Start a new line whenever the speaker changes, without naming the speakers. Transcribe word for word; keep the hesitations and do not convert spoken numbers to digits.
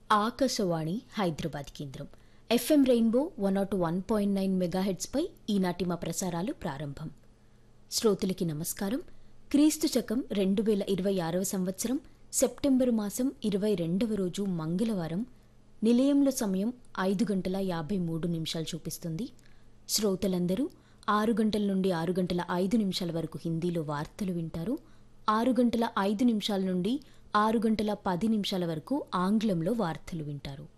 ఆకాశవాణి హైదరాబాద్ కేంద్రం FM rainbow one not one point nine మెగాహెడ్స్పై ఈనాటి మా ప్రసారాలు ప్రారంభం. శ్రోతలకి నమస్కారం. క్రీస్తు శకం రెండు వేల ఇరవై ఆరవ సంవత్సరం సెప్టెంబరు మాసం ఇరవై రెండవ రోజు మంగళవారం. నిలయంలో సమయం ఐదు గంటల యాభై మూడు నిమిషాలు చూపిస్తుంది. శ్రోతలందరూ ఆరు గంటల నుండి ఆరు గంటల ఐదు నిమిషాల వరకు హిందీలో వార్తలు వింటారు. ఆరు గంటల ఐదు నిమిషాల నుండి ఆరు గంటల పది నిమిషాల వరకు ఆంగ్లంలో వార్తలు వింటారు.